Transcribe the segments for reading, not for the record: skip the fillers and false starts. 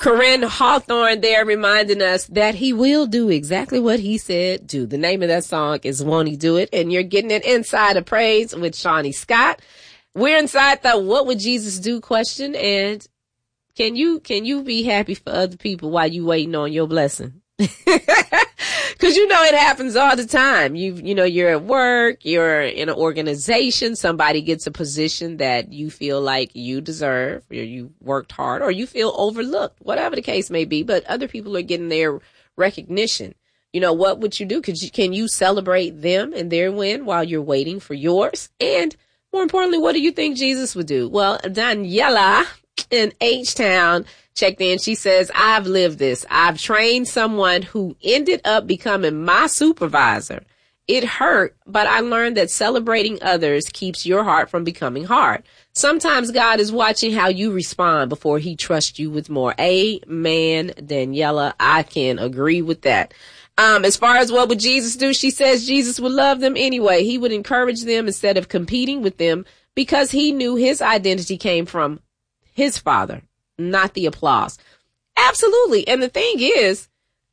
Corinne Hawthorne there reminding us that he will do exactly what he said do. The name of that song is Won't He Do It? And you're getting it inside of Praise with Shawnee Scott. We're inside the What Would Jesus Do question. And can you be happy for other people while you waiting on your blessing? Cause you know it happens all the time. You're at work, you're in an organization, somebody gets a position that you feel like you deserve, or you worked hard, or you feel overlooked, whatever the case may be, but other people are getting their recognition. What would you do? Can you celebrate them and their win while you're waiting for yours? And more importantly, what do you think Jesus would do? Well, Daniela in H-Town checked in. She says, I've lived this. I've trained someone who ended up becoming my supervisor. It hurt, but I learned that celebrating others keeps your heart from becoming hard. Sometimes God is watching how you respond before he trusts you with more. Amen, Daniela. I can agree with that. As far as what would Jesus do, she says Jesus would love them anyway. He would encourage them instead of competing with them because he knew his identity came from his Father, not the applause. Absolutely. And the thing is,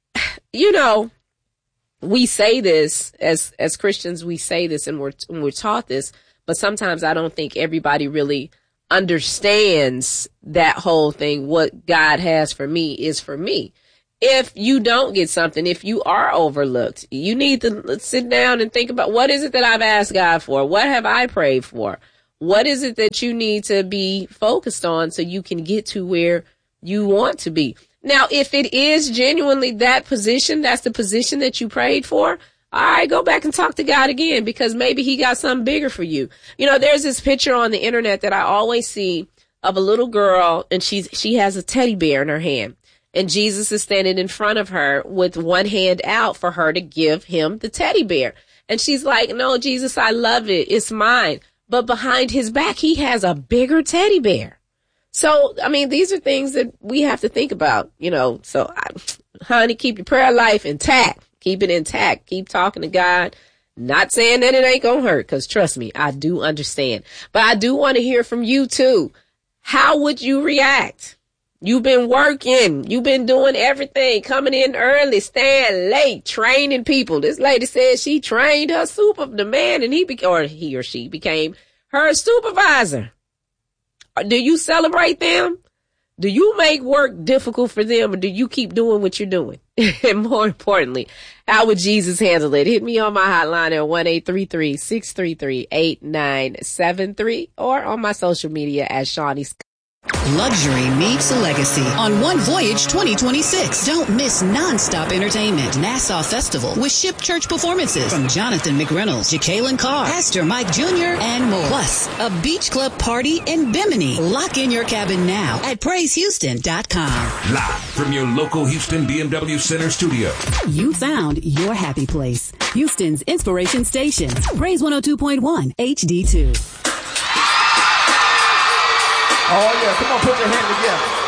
we say this as Christians, we say this and we're taught this, but sometimes I don't think everybody really understands that whole thing. What God has for me is for me. If you don't get something, if you are overlooked, you need to sit down and think about, what is it that I've asked God for? What have I prayed for? What is it that you need to be focused on so you can get to where you want to be? Now, if it is genuinely that position, that's the position that you prayed for, all right, go back and talk to God again, because maybe he got something bigger for you. There's this picture on the internet that I always see of a little girl, and she has a teddy bear in her hand, and Jesus is standing in front of her with one hand out for her to give him the teddy bear. And she's like, no, Jesus, I love it. It's mine. But behind his back, he has a bigger teddy bear. So, these are things that we have to think about, So, honey, keep your prayer life intact. Keep it intact. Keep talking to God. Not saying that it ain't gonna hurt, because trust me, I do understand. But I do want to hear from you, too. How would you react? You've been working. You've been doing everything, coming in early, staying late, training people. This lady said she trained the man, and he or she became her supervisor. Do you celebrate them? Do you make work difficult for them, or do you keep doing what you're doing? And more importantly, how would Jesus handle it? Hit me on my hotline at 1-833-633-8973 or on my social media at Shawnee Scott. Luxury meets legacy on One Voyage 2026. Don't miss non-stop entertainment. Nassau Festival with Ship Church performances from Jonathan McReynolds, Jacqueline Carr, Pastor Mike Jr., and more. Plus, a beach club party in Bimini. Lock in your cabin now at PraiseHouston.com. Live from your local Houston BMW Center studio. You found your happy place. Houston's inspiration station. Praise 102.1 HD2. Oh, yeah. Come on, put your hand together.